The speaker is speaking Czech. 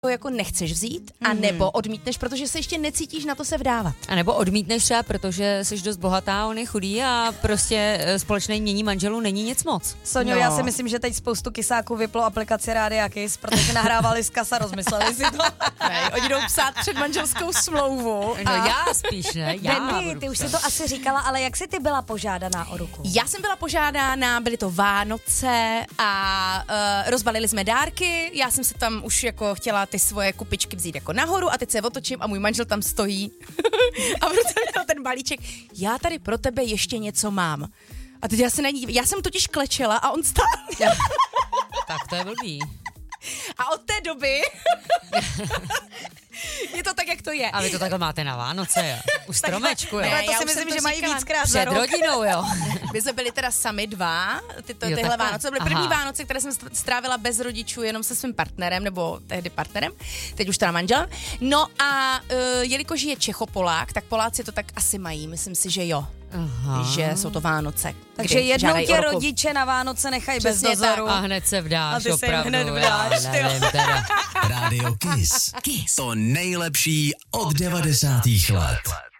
to jako nechceš vzít, a nebo odmítneš, protože se ještě necítíš na to se vdávat. A nebo odmítneš třeba, protože jsi dost bohatá, on je chudý a prostě společné mění manželů není nic moc. Soňo, já si myslím, že teď spoustu kysáků vyplo aplikaci Rádia Kiss, protože nahrávali z kasa, rozmysleli si to. Oni jdou psát předmanželskou smlouvu. No já spíš, ne? Benny, ty už si to asi říkala, ale jak jsi ty byla požádaná o ruku? Já jsem byla požádána, byly to Vánoce a rozbalili jsme dárky, já jsem se tam už jako chtěla ty svoje kupičky vzít jako nahoru a teď se otočím a můj manžel tam stojí a proto měl ten balíček. Já tady pro tebe ještě něco mám. A teď já jsem totiž klečela a on stál. Tak to je blbý. A od té doby je to tak, jak to je. A vy to takhle máte na Vánoce, jo? U stromečku, jo? Ne, to já si už myslím, jsem to že mají říkala. víckrát za Před rok. rodinou, jo? My jsme byli teda sami dva, tyhle takhle. Vánoce. To byly první Aha. Vánoce, které jsem strávila bez rodičů, jenom se svým partnerem, nebo tehdy partnerem, teď už teda manželem. No a jelikož je Čechopolák, tak Poláci to tak asi mají, myslím si, že jo. Aha. Že jsou to Vánoce. Takže kdy jednou žádají tě o ruku. rodiče na Vánoce nechají bez Přesně dozoru. A hned se vdáš, A ty se opravdu. hned vdáš, já ty jo. nevím teda. Rádio Kiss. To nejlepší od 90. let.